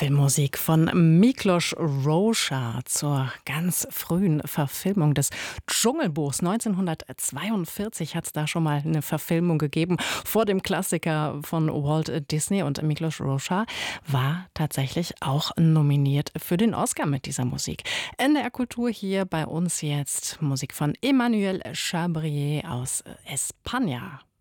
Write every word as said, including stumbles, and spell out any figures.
Filmmusik von Miklos Rozsa zur ganz frühen Verfilmung des Dschungelbuchs. neunzehnhundertzweiundvierzig hat es da schon mal eine Verfilmung gegeben vor dem Klassiker von Walt Disney. Und Miklos Rozsa war tatsächlich auch nominiert für den Oscar mit dieser Musik. N D R Kultur hier bei uns jetzt Musik von Emmanuel Chabrier aus España.